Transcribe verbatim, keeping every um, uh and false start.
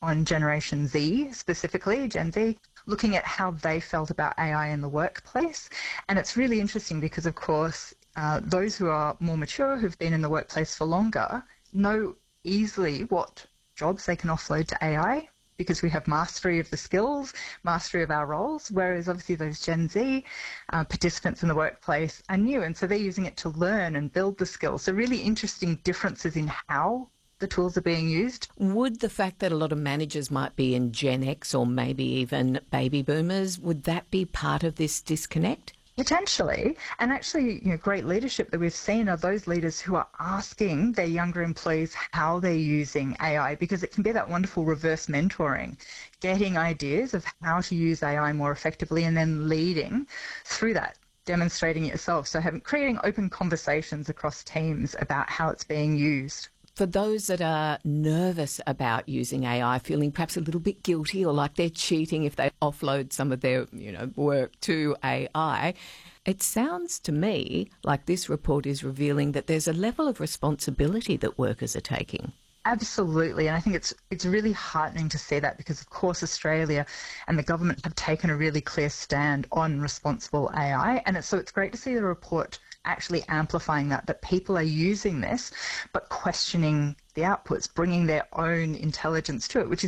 on Generation Z, specifically Gen Z, looking at how they felt about A I in the workplace. And it's really interesting because, of course, uh, those who are more mature, who've been in the workplace for longer, know easily what jobs they can offload to A I because we have mastery of the skills, mastery of our roles, whereas obviously those Gen Z uh, participants in the workplace are new, and so they're using it to learn and build the skills. So really interesting differences in how the tools are being used. Would the fact that a lot of managers might be in Gen X or maybe even baby boomers, would that be part of this disconnect? Potentially. And actually, you know, great leadership that we've seen are those leaders who are asking their younger employees how they're using A I, because it can be that wonderful reverse mentoring, getting ideas of how to use A I more effectively and then leading through that, demonstrating it yourself. So having, creating open conversations across teams about how it's being used. For those that are nervous about using A I, feeling perhaps a little bit guilty or like they're cheating if they offload some of their, you know, work to A I, it sounds to me like this report is revealing that there's a level of responsibility that workers are taking. Absolutely, and I think it's it's really heartening to see that because, of course, Australia and the government have taken a really clear stand on responsible A I, and it's, so it's great to see the report actually amplifying that, that people are using this but questioning the outputs, bringing their own intelligence to it, which is